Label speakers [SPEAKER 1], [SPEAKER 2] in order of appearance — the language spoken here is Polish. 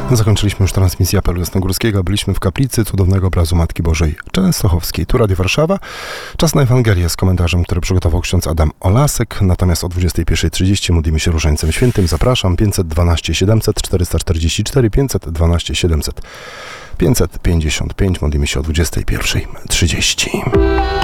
[SPEAKER 1] Zakończyliśmy już transmisję apelu jasnogórskiego. Byliśmy w kaplicy cudownego obrazu Matki Bożej Częstochowskiej. Tu Radio Warszawa. Czas na Ewangelię z komentarzem, który przygotował ksiądz Adam Olasek. Natomiast o 21:30 modlimy się Różańcem Świętym. Zapraszam. 512 700 444 512 700 555. Modlimy się o 21:30.